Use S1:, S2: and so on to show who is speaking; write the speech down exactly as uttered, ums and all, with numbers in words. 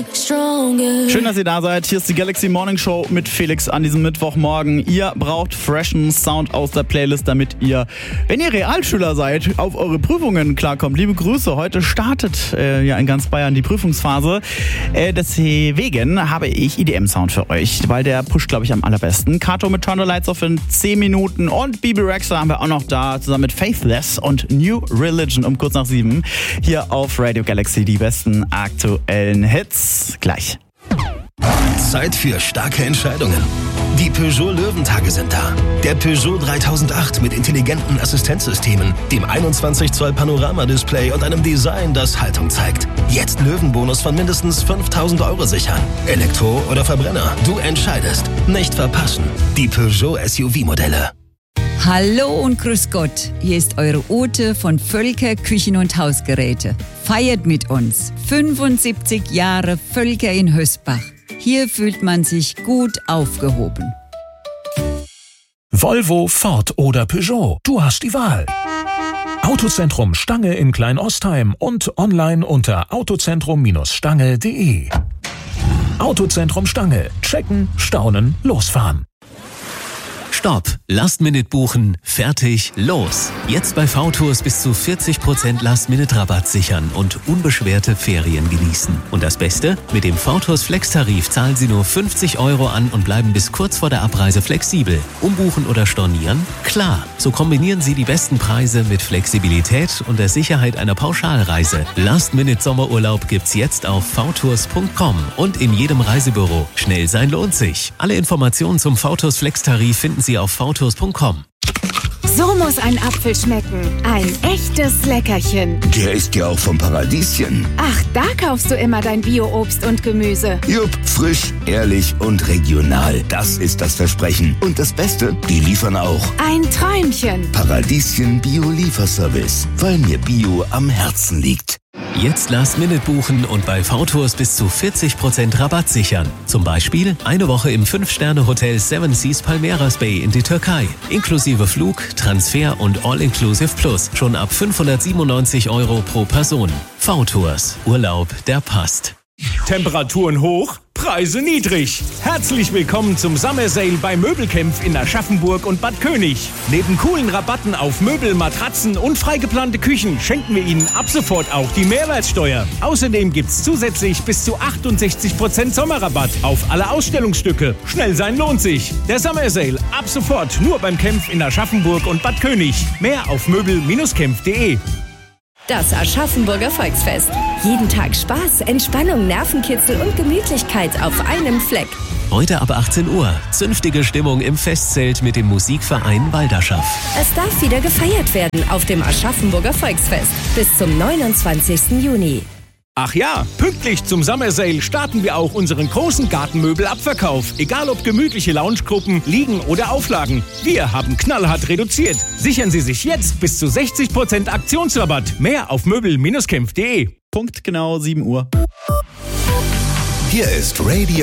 S1: Schön, dass ihr da seid. Hier ist die Galaxy Morning Show mit Felix an diesem Mittwochmorgen. Ihr braucht freshen Sound aus der Playlist, damit ihr, wenn ihr Realschüler seid, auf eure Prüfungen klarkommt. Liebe Grüße, heute startet äh, ja in ganz Bayern die Prüfungsphase. Äh, deswegen habe ich E D M-Sound für euch, weil der pusht, glaube ich, am allerbesten. Kato mit Turn the Lights Off in zehn Minuten und Bebe Rexha haben wir auch noch da, zusammen mit Faithless und New Religion um kurz nach sieben. Hier auf Radio Galaxy die besten aktuellen Hits. Gleich.
S2: Zeit für starke Entscheidungen. Die Peugeot Löwentage sind da. Der Peugeot dreitausendacht mit intelligenten Assistenzsystemen, dem einundzwanzig Zoll Panoramadisplay und einem Design, das Haltung zeigt. Jetzt Löwenbonus von mindestens fünftausend Euro sichern. Elektro oder Verbrenner, du entscheidest. Nicht verpassen. Die Peugeot S U V-Modelle.
S3: Hallo und grüß Gott, hier ist eure Ute von Völker Küchen und Hausgeräte. Feiert mit uns fünfundsiebzig Jahre Völker in Hösbach. Hier fühlt man sich gut aufgehoben.
S4: Volvo, Ford oder Peugeot, du hast die Wahl. Autozentrum Stange in Kleinostheim und online unter autozentrum Stange punkt de. Autozentrum Stange. Checken, staunen, losfahren.
S5: Stopp! Last-Minute buchen, fertig, los! Jetzt bei V-Tours bis zu vierzig Prozent Last-Minute-Rabatt sichern und unbeschwerte Ferien genießen. Und das Beste? Mit dem V-Tours Flex-Tarif zahlen Sie nur fünfzig Euro an und bleiben bis kurz vor der Abreise flexibel. Umbuchen oder stornieren? Klar! So kombinieren Sie die besten Preise mit Flexibilität und der Sicherheit einer Pauschalreise. Last-Minute-Sommerurlaub gibt's jetzt auf v tours punkt com und in jedem Reisebüro. Schnell sein lohnt sich. Alle Informationen zum V-Tours Flex-Tarif finden Sie auf v tours punkt com.
S6: So muss ein Apfel schmecken. Ein echtes Leckerchen.
S7: Der ist ja auch vom Paradieschen.
S6: Ach, da kaufst du immer dein Bio-Obst und Gemüse.
S7: Jupp, frisch, ehrlich und regional. Das ist das Versprechen. Und das Beste, die liefern auch.
S6: Ein Träumchen.
S7: Paradieschen Bio-Lieferservice, weil mir Bio am Herzen liegt.
S5: Jetzt Last-Minute buchen und bei V-Tours bis zu vierzig Prozent Rabatt sichern. Zum Beispiel eine Woche im fünf Sterne Hotel Seven Seas Palmeiras Bay in die Türkei. Inklusive Flug, Transfer und All-Inclusive Plus. Schon ab fünfhundertsiebenundneunzig Euro pro Person. V-Tours. Urlaub, der passt.
S8: Temperaturen hoch, Preise niedrig. Herzlich willkommen zum Summer Sale bei Möbelkämpf in Aschaffenburg und Bad König. Neben coolen Rabatten auf Möbel, Matratzen und freigeplante Küchen schenken wir Ihnen ab sofort auch die Mehrwertsteuer. Außerdem gibt's zusätzlich bis zu achtundsechzig Prozent Sommerrabatt auf alle Ausstellungsstücke. Schnell sein lohnt sich. Der Summer Sale ab sofort nur beim Kämpf in Aschaffenburg und Bad König. Mehr auf möbel Bindestrich kämpf punkt de.
S9: Das Aschaffenburger Volksfest. Jeden Tag Spaß, Entspannung, Nervenkitzel und Gemütlichkeit auf einem Fleck.
S5: Heute ab achtzehn Uhr. Zünftige Stimmung im Festzelt mit dem Musikverein Walderschaff.
S9: Es darf wieder gefeiert werden auf dem Aschaffenburger Volksfest bis zum neunundzwanzigsten Juni.
S8: Ach ja, pünktlich zum Summer Sale starten wir auch unseren großen Gartenmöbelabverkauf. Egal ob gemütliche Loungegruppen, Liegen oder Auflagen. Wir haben knallhart reduziert. Sichern Sie sich jetzt bis zu sechzig Prozent Aktionsrabatt. Mehr auf möbel Bindestrich kämpf punkt de.
S1: Punkt genau sieben Uhr.
S2: Hier ist Radio